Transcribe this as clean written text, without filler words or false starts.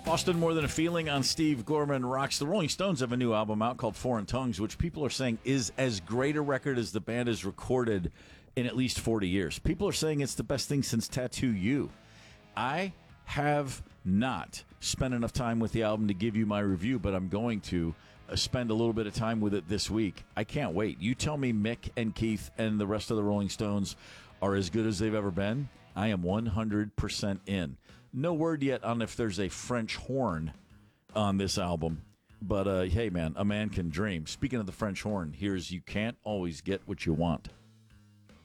Austin, More Than a Feeling on Steve Gorman Rocks. The Rolling Stones have a new album out called Foreign Tongues, which people are saying is as great a record as the band has recorded in at least 40 years. People are saying it's the best thing since Tattoo You. I have not spent enough time with the album to give you my review, but I'm going to spend a little bit of time with it this week. I can't wait. You tell me Mick and Keith and the rest of the Rolling Stones are as good as they've ever been. I am 100% in. No word yet on if there's a French horn on this album. But, hey, man, a man can dream. Speaking of the French horn, here's You Can't Always Get What You Want.